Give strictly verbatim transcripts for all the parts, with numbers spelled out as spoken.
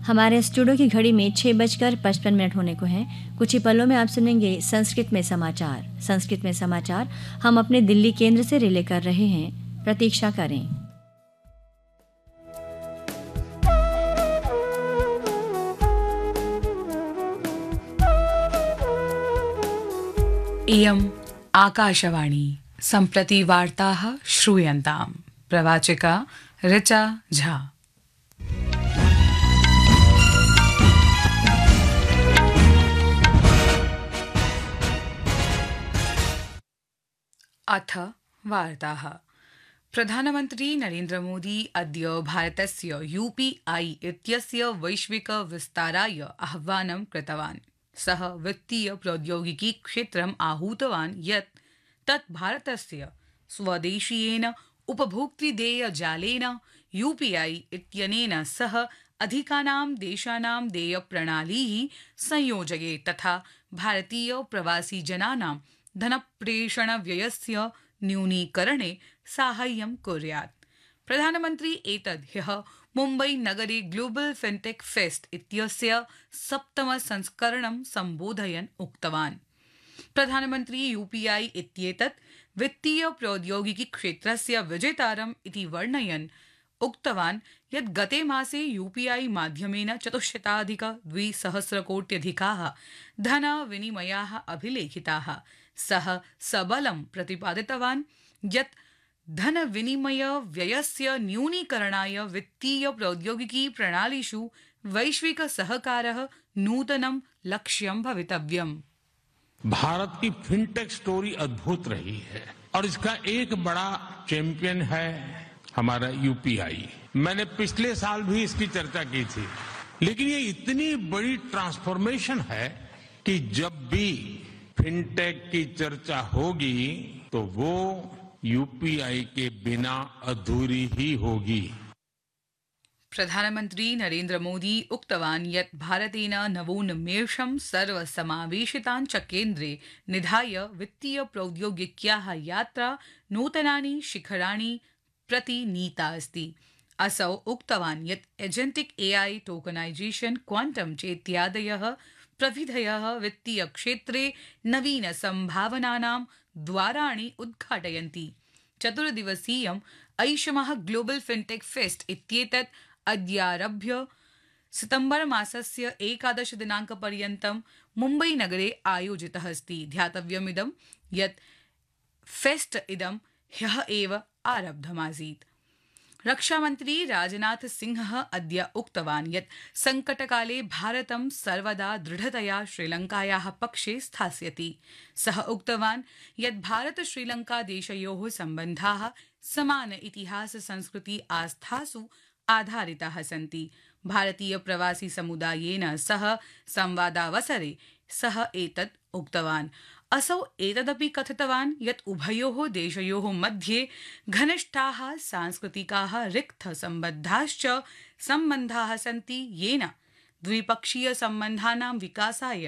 हमारे स्टूडियो की घड़ी में छः बजकर पचपन मिनट होने को हैं। कुछ ही पलों में आप सुनेंगे संस्कृत में समाचार। संस्कृत में समाचार हम अपने दिल्ली केंद्र से रिले कर रहे हैं। प्रतीक्षा करें। इयम् आकाशवाणी सम्प्रति वार्ताः श्रूयन्ताम्। प्रवाचिका ऋचा झा। अथ वार्ताः। प्रधानमन्त्री नरेन्द्र मोदी अद्य भारतस्य यूपीआई इत्यस्य वैश्विक विस्ताराय आह्वानं कृतवान्। सः वित्तीय प्रौद्योगिकी क्षेत्रम् आहूतवान् यत् तत् भारतस्य स्वदेशीयेन उपभोक्तृदेयजालेन यूपीआई इत्यनेन सह अधिकानां देशानां देयप्रणालीः संयोजयेत् तथा भारतीय प्रवासी जनानां धनप्रेषणव्ययस्य न्यूनीकरणे साहाय्यं कुर्यात्। प्रधानमन्त्री एतद् ह्यः मुम्बई नगरे ग्लोबल फिनटेक फेस्ट इत्यस्य सप्तमसंस्करणं सम्बोधयन् उक्तवान्। प्रधानमन्त्री यूपीआई इत्येतत् वित्तीय प्रौद्योगिकी क्षेत्रस्य विजेतारम् इति वर्णयन् उक्तवान् यत् गते मासे यूपीआई माध्यमेन चतुश्शताधिक द्विसहस्रकोट्यधिकाः धनविनिमयाः अभिलेखिताः। सः सबलं प्रतिपादितवान् यत् धनविनिमय व्ययस्य न्यूनीकरणाय वित्तीय प्रौद्योगिकी प्रणालीषु वैश्विक सहकारः नूतनं लक्ष्यं भवितव्यम्। भारत की फिनटेक स्टोरी अद्भुत रही है और इसका एक बड़ा चैंपियन है हमारा यूपीआई। मैंने पिछले साल भी इसकी चर्चा की थी, लेकिन ये इतनी बड़ी ट्रांसफॉर्मेशन है कि जब भी फिनटेक की चर्चा होगी तो वो यूपीआई के बिना अधूरी ही होगी। प्रधानमन्त्री नरेन्द्र मोदी उक्तवान् यत् भारतेन नवोन्मेषं सर्वसमावेशितान् च केन्द्रे निधाय वित्तीय प्रौद्योगिक्याः यात्रा नूतनानि शिखराणि प्रति नीता अस्ति। असौ उक्तवान् यत् एजेन्टिक एआई, टोकनाइजेशन, क्वांटम चेत्यादयः प्रविधयः वित्तीय क्षेत्रे नवीन संभावनानां द्वाराणि उद्घाटयन्ति। चतुर्दिवसीयम् ऐषमः ग्लोबल फिनटेक फेस्ट इत्येतत् अद्यारभ्य सितम्बर मासस्य एकादश दिनाङ्कपर्यन्तं मुम्बई नगरे आयोजितः अस्ति। ध्यातव्यमिदं यत् फेस्ट इदं ह्यः एव आरब्धमासीत्। रक्षामन्त्री राजनाथ सिंहः अद्य उक्तवान् यत् संकटकाले भारतं सर्वदा दृढतया श्रीलङ्कायाः पक्षे स्थास्यति। सः उक्तवान् यत् भारत श्रीलङ्का देशयोः सम्बन्धाः समान इतिहास संस्कृति आस्थासु आधारिताः सन्ति। भारतीय प्रवासी समुदायेन सह संवादावसरे सः एतत् उक्तवान्। असौ एतदपि कथितवान् यत् उभयोः देशयोः मध्ये घनिष्ठाः सांस्कृतिकाः रिक्थसम्बद्धाश्च सम्बन्धाः सन्ति, येन द्विपक्षीय सम्बन्धानां विकासाय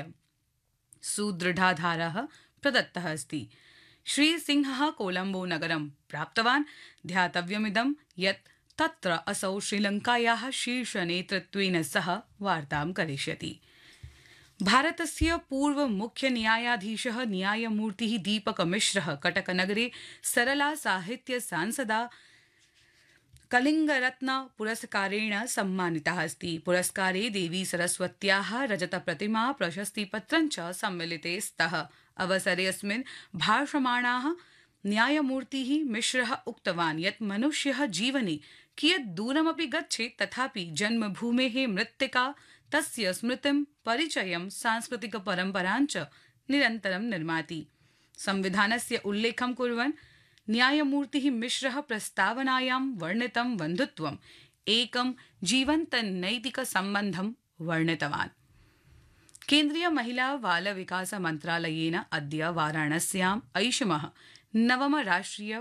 सुदृढाधारः प्रदत्तः अस्ति। श्रीसिंहः कोलम्बो नगरं प्राप्तवान्। ध्यातव्यमिदं यत् तत्र असौ श्रीलङ्कायाः शीर्षनेतृत्वेन सह वार्तां करिष्यति। भारतस्य पूर्व मुख्य न्यायाधीशः न्यायमूर्तिः दीपक मिश्रः कटकनगरे सरला साहित्य सांसदा कलिङ्गरत्न पुरस्कारेण सम्मानितः अस्ति। पुरस्कारे देवी सरस्वत्याः रजतप्रतिमा, प्रशस्तिपत्रं च सम्मिलिते स्तः। अवसरेऽस्मिन् भाषमाणाः न्यायमूर्तिः मिश्रः उक्तवान् यत् मनुष्यः जीवने कियत् दूरमपि गच्छेत् तथापि जन्मभूमेः मृत्तिका तस्य स्मृतिं, परिचयं, सांस्कृतिक परम्पराञ्च निरन्तरं निर्माति। संविधानस्य उल्लेखं कुर्वन् न्यायमूर्तिः मिश्रः प्रस्तावनायां वर्णितं बन्धुत्वम् एकं जीवन्तनैतिक सम्बन्धं वर्णितवान्। केन्द्रीय महिला बाल विकास मन्त्रालयेन अद्य वाराणस्याम् ऐषमः नवम राष्ट्रिय